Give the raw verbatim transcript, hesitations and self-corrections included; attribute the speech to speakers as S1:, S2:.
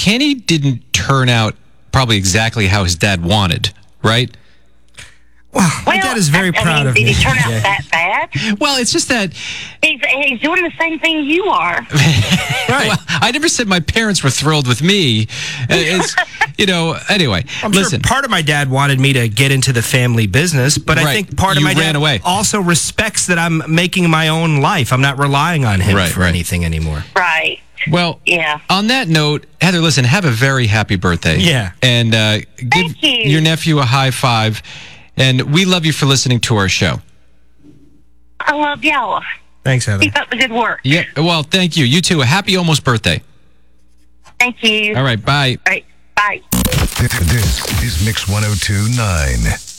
S1: Kenny didn't turn out probably exactly how his dad wanted, right?
S2: Well, my
S3: well,
S2: dad is very
S3: I,
S2: proud
S3: I mean,
S2: of
S3: did
S2: me.
S3: Did he turn out
S2: yeah.
S3: that bad?
S1: Well, it's just that...
S3: He's, he's doing the same thing you are.
S2: Right.
S1: Well, I never said my parents were thrilled with me. It's, you know, anyway,
S2: I'm
S1: listen.
S2: sure part of my dad wanted me to get into the family business, but I
S1: Right.
S2: think part of
S1: You
S2: my
S1: ran
S2: dad
S1: away.
S2: also respects that I'm making my own life. I'm not relying on him
S1: Right,
S2: for
S1: right.
S2: anything anymore.
S3: Right.
S1: Well,
S3: Yeah.
S1: on that note, Heather, listen, have a very happy birthday.
S2: Yeah.
S1: And uh, give
S3: Thank you.
S1: your nephew a high five. And we love you for listening to our show.
S3: I love y'all.
S2: Thanks, Heather.
S3: Keep up the good work.
S1: Yeah. Well, thank you. You too. A happy almost birthday.
S3: Thank you.
S1: All right. Bye.
S3: All right. Bye.
S4: This is Mix one oh two point nine.